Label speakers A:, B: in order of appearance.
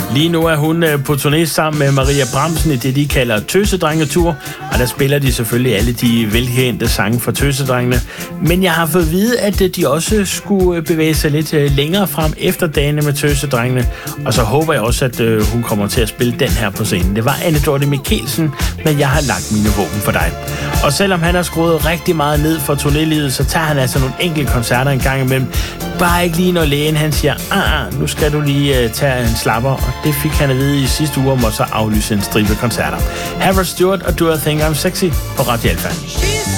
A: Lige nu er hun på turné sammen med Maria Bramsen i det, de kalder Tøsedrengetur, og der spiller de selvfølgelig alle de velkendte sange for Tøsedrengene. Men jeg har fået at vide, at de også skulle bevæge sig lidt længere frem efter dagene med Tøsedrengene, og så håber jeg også, at hun kommer til at spille den her på scenen. Det var Anne Dorthe Mikkelsen, men jeg har lagt mine våben for dig. Og selvom han har skruet rigtig meget ned for turnélivet, så tager han altså nogle enkelte koncerter en gang imellem. Bare ikke lige når lægen han siger, nu skal du lige tage en slapper, og det fik han at vide i sidste uge, og måtte så aflyse en stribe koncerter. Harold Stewart og Do I Think I'm Sexy på Radio Alfa.